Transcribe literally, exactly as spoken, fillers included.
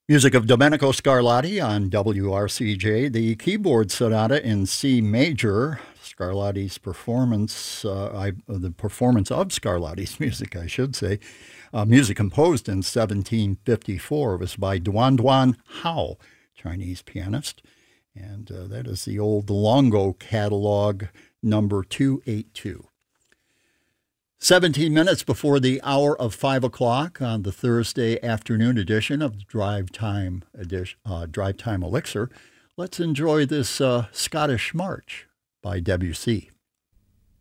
Music of Domenico Scarlatti on W R C J, the keyboard sonata in C major. Scarlatti's performance, uh, I, the performance of Scarlatti's music, I should say, uh, music composed in seventeen fifty-four, was by Duan Duan Hao, Chinese pianist. And uh, that is the old Longo catalog, number two eighty-two. seventeen minutes before the hour of five o'clock on the Thursday afternoon edition of the Drive Time, edition, uh, Drive Time Elixir. Let's enjoy this uh, Scottish March by Debussy.